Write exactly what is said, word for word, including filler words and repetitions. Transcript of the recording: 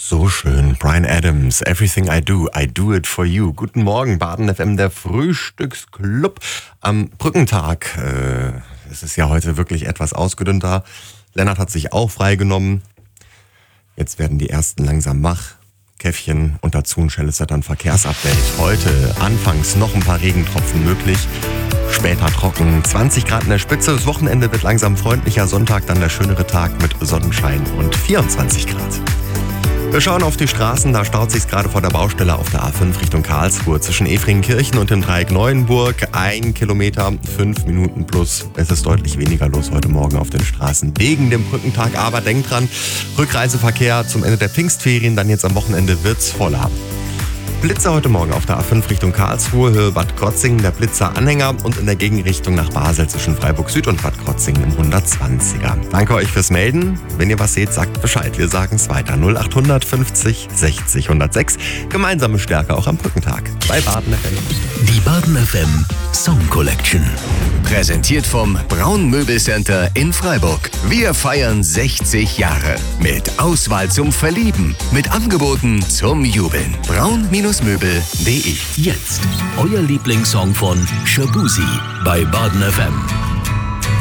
So schön. Bryan Adams, Everything I Do, I Do It For You. Guten Morgen, Baden F M, der Frühstücksclub am Brückentag. Äh, es ist ja heute wirklich etwas ausgedünnter. Lennart hat sich auch freigenommen. Jetzt werden die Ersten langsam wach. Käffchen und dazu ein schnelles dann Verkehrsupdate. Heute anfangs noch ein paar Regentropfen möglich. Später trocken, zwanzig Grad in der Spitze. Das Wochenende wird langsam freundlicher. Sonntag dann der schönere Tag mit Sonnenschein und vierundzwanzig Grad. Wir schauen auf die Straßen, da staut sich's gerade vor der Baustelle auf der A fünf Richtung Karlsruhe zwischen Efringenkirchen und dem Dreieck Neuenburg. Ein Kilometer, fünf Minuten plus. Es ist deutlich weniger los heute Morgen auf den Straßen wegen dem Brückentag. Aber denkt dran, Rückreiseverkehr zum Ende der Pfingstferien, dann jetzt am Wochenende wird's voller. Blitzer heute Morgen auf der A fünf Richtung Karlsruhe, Höhe Bad Krotzingen, der Blitzer-Anhänger und in der Gegenrichtung nach Basel zwischen Freiburg Süd und Bad Krotzingen im hundertzwanziger. Danke euch fürs Melden. Wenn ihr was seht, sagt Bescheid. Wir sagen es weiter. null acht fünfzig sechzig hundertsechs. Gemeinsame Stärke auch am Brückentag. Bei Baden F M. Die Baden F M Song Collection. Präsentiert vom Braun Möbelcenter in Freiburg. Wir feiern sechzig Jahre. Mit Auswahl zum Verlieben. Mit Angeboten zum Jubeln. braun Möbel punkt de. Jetzt euer Lieblingssong von Shabuzi bei Baden F M.